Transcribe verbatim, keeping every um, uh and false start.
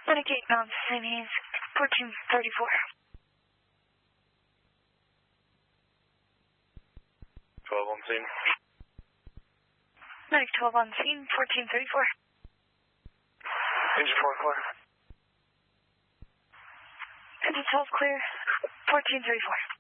Renegade Mountain, Saint Anne's, fourteen thirty-four. twelve on scene. Medic twelve on scene, fourteen thirty-four. Engine four clear. Engine twelve clear, fourteen thirty-four.